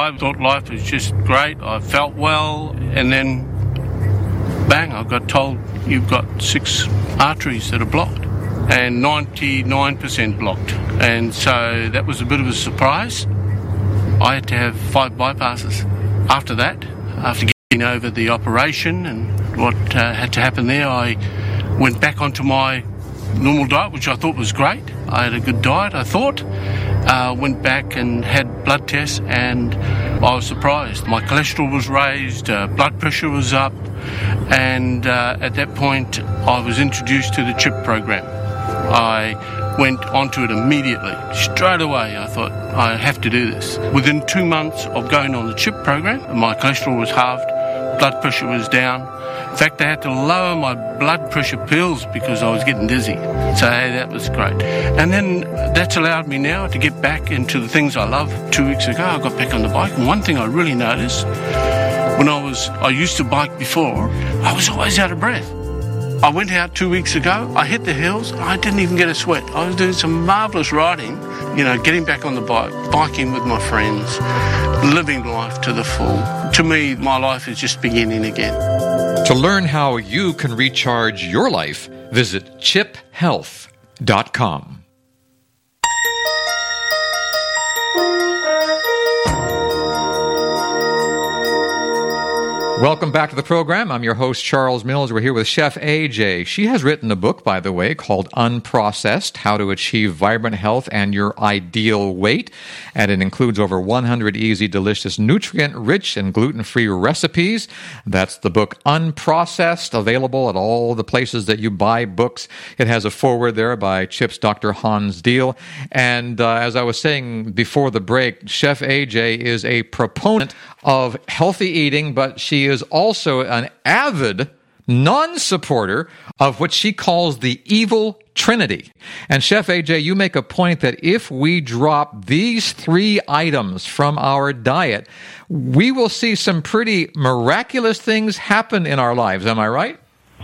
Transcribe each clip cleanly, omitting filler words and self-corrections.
I thought life was just great. I felt well, and then, bang, I got told you've got 6 arteries that are blocked, and 99% blocked. And so that was a bit of a surprise. I had to have 5 bypasses. After that, after getting over the operation and what had to happen there, I went back onto my normal diet, which I thought was great. I had a good diet, I thought. Went back and had blood tests, and I was surprised. My cholesterol was raised, blood pressure was up, and at that point I was introduced to the CHIP program. I went onto it immediately. Straight away I thought, I have to do this. Within 2 months of going on the CHIP program, my cholesterol was halved, blood pressure was down. In fact, I had to lower my blood pressure pills because I was getting dizzy. So, hey, that was great. And then that's allowed me now to get back into the things I love. 2 weeks ago, I got back on the bike. And one thing I really noticed, when I used to bike before, I was always out of breath. I went out 2 weeks ago, I hit the hills, I didn't even get a sweat. I was doing some marvellous riding, getting back on the bike, biking with my friends, living life to the full. To me, my life is just beginning again. To learn how you can recharge your life, visit chiphealth.com. Welcome back to the program. I'm your host, Charles Mills. We're here with Chef AJ. She has written a book, by the way, called Unprocessed, How to Achieve Vibrant Health and Your Ideal Weight. And it includes over 100 easy, delicious, nutrient-rich, and gluten-free recipes. That's the book Unprocessed, available at all the places that you buy books. It has a foreword there by CHIP's Dr. Hans Diehl. And as I was saying before the break, Chef AJ is a proponent of healthy eating, but she is also an avid non-supporter of what she calls the evil trinity. And Chef AJ, you make a point that if we drop these 3 items from our diet, we will see some pretty miraculous things happen in our lives. Am I right?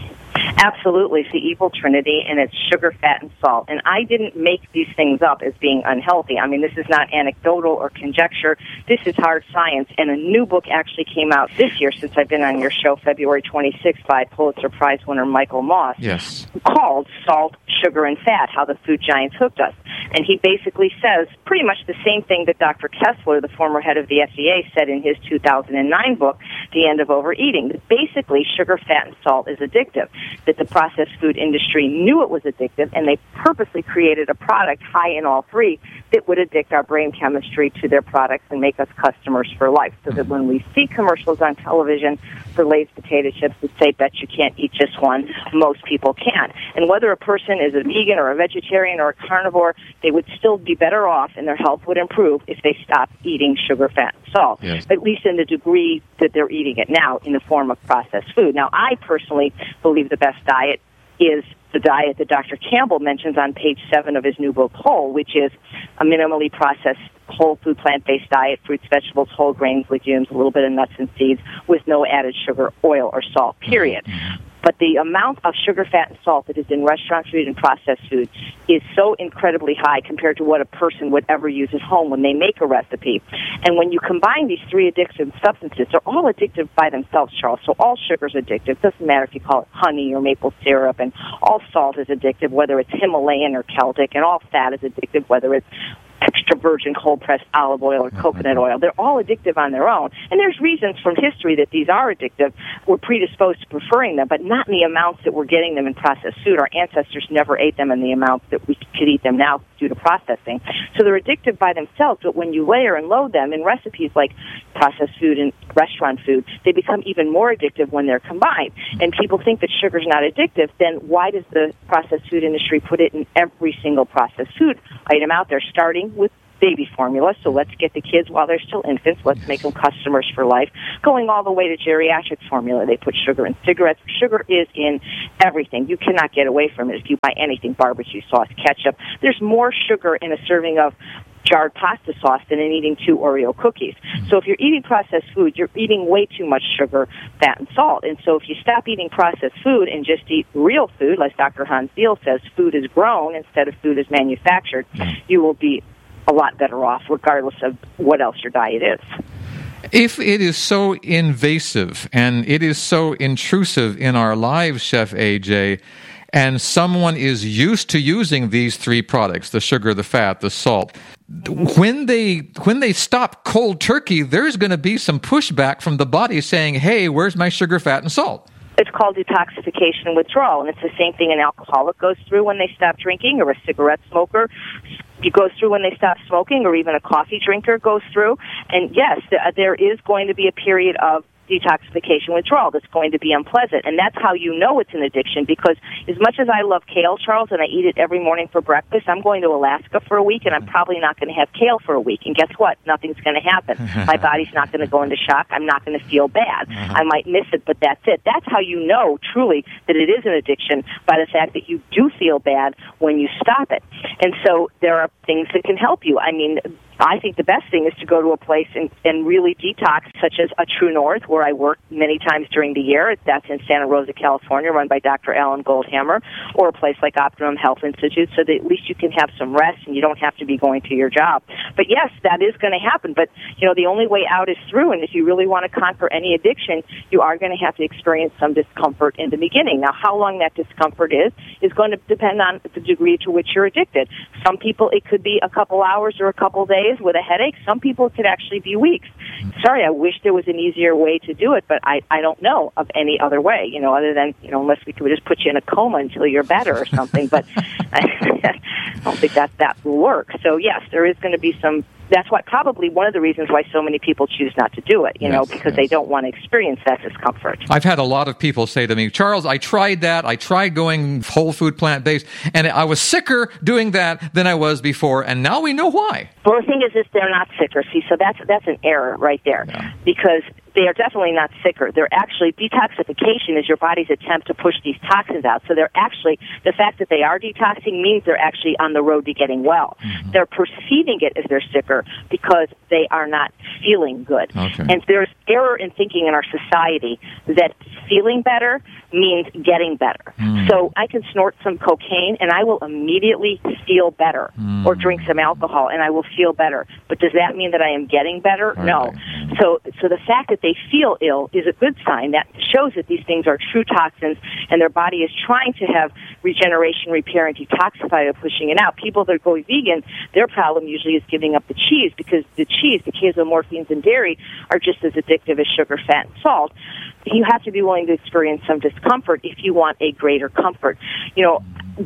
Absolutely. It's the evil trinity, and it's sugar, fat, and salt. And I didn't make these things up as being unhealthy. I mean, this is not anecdotal or conjecture. This is hard science. And a new book actually came out this year, since I've been on your show, February 26th, by Pulitzer Prize winner Michael Moss. Yes. Called Salt, Sugar, and Fat, How the Food Giants Hooked Us. And he basically says pretty much the same thing that Dr. Kessler, the former head of the FDA, said in his 2009 book, The End of Overeating, that basically sugar, fat, and salt is addictive, that the processed food industry knew it was addictive, and they purposely created a product high in all 3 that would addict our brain chemistry to their products and make us customers for life, so that when we see commercials on television for Lay's potato chips that say, bet you can't eat just one, most people can. And whether a person is a vegan or a vegetarian or a carnivore, they would still be better off and their health would improve if they stopped eating sugar, fat, and salt, yes, at least in the degree that they're eating it now in the form of processed food. Now, I personally believe the best diet is the diet that Dr. Campbell mentions on page 7 of his new book, Whole, which is a minimally processed whole food plant-based diet, fruits, vegetables, whole grains, legumes, a little bit of nuts and seeds with no added sugar, oil, or salt, period. Mm-hmm. But the amount of sugar, fat, and salt that is in restaurant food and processed food is so incredibly high compared to what a person would ever use at home when they make a recipe. And when you combine these 3 addictive substances, they're all addictive by themselves, Charles. So all sugar is addictive. Doesn't matter if you call it honey or maple syrup. And all salt is addictive, whether it's Himalayan or Celtic. And all fat is addictive, whether it's extra virgin cold-pressed olive oil or coconut oil. They're all addictive on their own. And there's reasons from history that these are addictive. We're predisposed to preferring them, but not in the amounts that we're getting them in processed food. Our ancestors never ate them in the amounts that we could eat them now due to processing. So they're addictive by themselves, but when you layer and load them in recipes like processed food and restaurant food, they become even more addictive when they're combined. And people think that sugar's not addictive, then why does the processed food industry put it in every single processed food item out there, starting with baby formula? So let's get the kids while they're still infants. Let's make them customers for life. Going all the way to geriatric formula. They put sugar in cigarettes. Sugar is in everything. You cannot get away from it if you buy anything, barbecue sauce, ketchup. There's more sugar in a serving of jarred pasta sauce than in eating 2 Oreo cookies. So if you're eating processed food, you're eating way too much sugar, fat, and salt. And so if you stop eating processed food and just eat real food, like Dr. Hans Diehl says, food is grown instead of food is manufactured, you will be a lot better off regardless of what else your diet is. If it is so invasive and it is so intrusive in our lives, Chef AJ, and someone is used to using these three products, the sugar, the fat, the salt, when they stop cold turkey, there's going to be some pushback from the body saying, hey, where's my sugar, fat, and salt? It's called detoxification withdrawal, and it's the same thing an alcoholic goes through when they stop drinking, or a cigarette smoker goes through when they stop smoking, or even a coffee drinker goes through. And yes, there is going to be a period of detoxification withdrawal that's going to be unpleasant, and that's how you know it's an addiction, because as much as I love kale, Charles, and I eat it every morning for breakfast, I'm going to Alaska for a week, and I'm probably not going to have kale for a week, and guess what? Nothing's going to happen. My body's not going to go into shock. I'm not going to feel bad. I might miss it, but that's it. That's how you know, truly, that it is an addiction, by the fact that you do feel bad when you stop it. And so there are things that can help you. I mean, I think the best thing is to go to a place and really detox, such as a True North, where I work many times during the year. That's in Santa Rosa, California, run by Dr. Alan Goldhammer, or a place like Optimum Health Institute, so that at least you can have some rest and you don't have to be going to your job. But yes, that is going to happen. But, you know, the only way out is through, and if you really want to conquer any addiction, you are going to have to experience some discomfort in the beginning. Now, how long that discomfort is going to depend on the degree to which you're addicted. Some people, it could be a couple hours or a couple days with a headache. Some people, it could actually be weeks. Sorry, I wish there was an easier way to do it, but I don't know of any other way, you know, other than, you know, unless we could just put you in a coma until you're better or something, but I don't think that will work. So, yes, there is going to be some. That's why probably one of the reasons why so many people choose not to do it, you know, because they don't want to experience that discomfort. I've had a lot of people say to me, Charles, I tried that. I tried going whole food, plant-based, and I was sicker doing that than I was before, and now we know why. Well, the thing is they're not sicker. See, so that's an error right there, because they are definitely not sicker. They're actually, detoxification is your body's attempt to push these toxins out. So they're actually, the fact that they are detoxing means they're actually on the road to getting well. Mm-hmm. They're perceiving it as they're sicker because they are not feeling good. Okay. And there's error in thinking in our society that feeling better means getting better. So I can snort some cocaine and I will immediately feel better, or drink some alcohol and I will feel better. But does that mean that I am getting better? Right. No. So the fact that they feel ill is a good sign. That shows that these things are true toxins and their body is trying to have regeneration, repair, and detoxify by pushing it out. People that go vegan, their problem usually is giving up the cheese, because the cheese, the casomorphines in dairy, are just as addictive as sugar, fat, and salt. You have to be willing to experience some discomfort if you want a greater comfort. You know,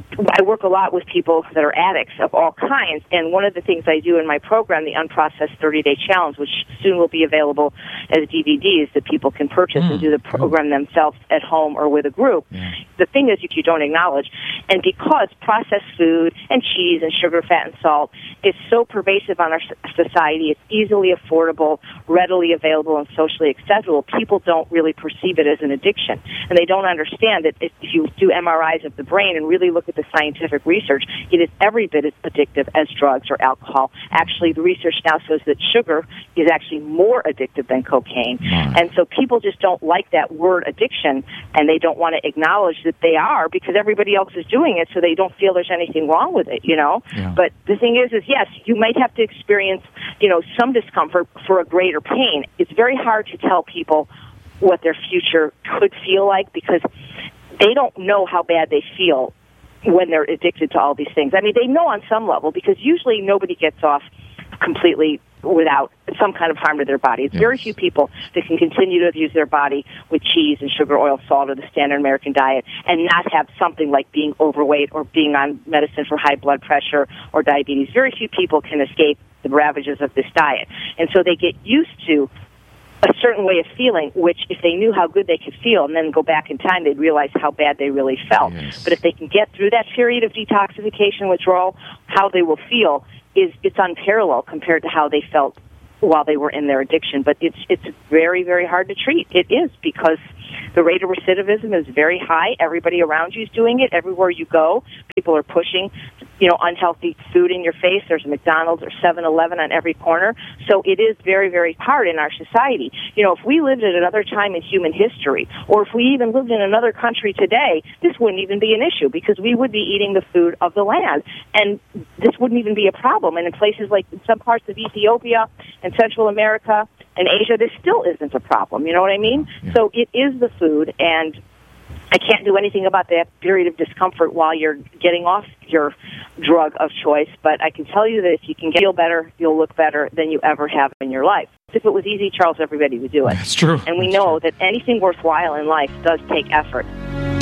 I work a lot with people that are addicts of all kinds, and one of the things I do in my program, the Unprocessed 30-Day Challenge, which soon will be available as DVDs that people can purchase and do the program themselves at home or with a group. The thing is, if you don't acknowledge, and because processed food and cheese and sugar, fat, and salt is so pervasive on our society, it's easily affordable, readily available, and socially acceptable, people don't really perceive it as an addiction. And they don't understand that if you do MRIs of the brain and really look at the scientific research, it is every bit as addictive as drugs or alcohol. Actually, the research now shows that sugar is actually more addictive than cocaine. And so people just don't like that word addiction, and they don't want to acknowledge that they are, because everybody else is doing it, so they don't feel there's anything wrong with it, you know? But the thing is yes, you might have to experience, you know, some discomfort for a greater pain. It's very hard to tell people what their future could feel like, because they don't know how bad they feel when they're addicted to all these things. I mean, they know on some level, because usually nobody gets off completely without some kind of harm to their body. It's very few people that can continue to abuse their body with cheese and sugar, oil, salt, or the standard American diet and not have something like being overweight or being on medicine for high blood pressure or diabetes. Very few people can escape the ravages of this diet. And so they get used to a certain way of feeling, which if they knew how good they could feel and then go back in time, they'd realize how bad they really felt. But if they can get through that period of detoxification withdrawal, how they will feel it's unparalleled compared to how they felt while they were in their addiction. But it's very, very hard to treat. It is, because the rate of recidivism is very high. Everybody around you is doing it. Everywhere you go, people are pushing, you know, unhealthy food in your face. There's a McDonald's or 7-Eleven on every corner. So it is very, very hard in our society. You know, if we lived at another time in human history, or if we even lived in another country today, this wouldn't even be an issue, because we would be eating the food of the land. And this wouldn't even be a problem. And in places like in some parts of Ethiopia and Central America, in Asia, this still isn't a problem. You know what I mean? Yeah. So it is the food, and I can't do anything about that period of discomfort while you're getting off your drug of choice, but I can tell you that if you can feel better, you'll look better than you ever have in your life. If it was easy, Charles, everybody would do it. That's true. And we know that anything worthwhile in life does take effort.